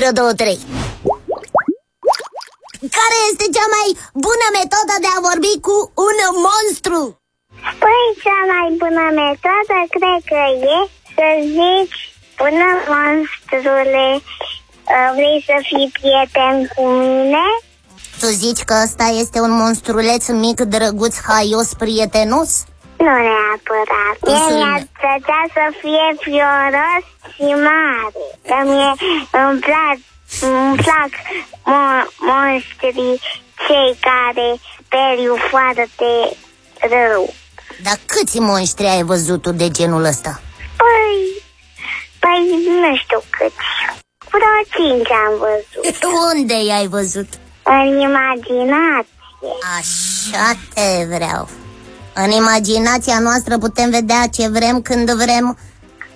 Vreo 2, 3. Care este cea mai bună metodă de a vorbi cu un monstru? Păi, cea mai bună metodă cred că e să zici: bună, monstrule, vrei să fii prieten cu mine? Tu zici că ăsta este un monstruleț mic, drăguț, haios, prietenos? Nu neapărat. Mie mi-ar plăcea să fie fioros și mare. Că mie îmi plac monștrii cei care periu foarte rău. Dar câți monștri ai văzut tu de genul ăsta? Păi nu știu câți. Vreo 5 am văzut. Unde i-ai văzut? În imaginație. Așa te vreau. În imaginația noastră putem vedea ce vrem, când vrem